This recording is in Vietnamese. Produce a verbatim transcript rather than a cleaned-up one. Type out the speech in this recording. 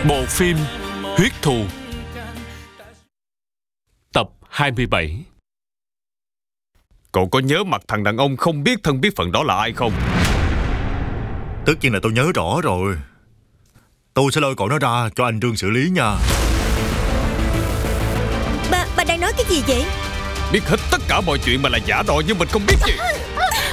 Bộ phim Huyết Thù, tập hai mươi bảy. Cậu có nhớ mặt thằng đàn ông không biết thân biết phận đó là ai không? Tất nhiên là tôi nhớ rõ rồi. Tôi sẽ lôi cậu nó ra cho anh Trương xử lý nha. Bà, bà đang nói cái gì vậy? Biết hết tất cả mọi chuyện mà là giả đò nhưng mình không biết gì.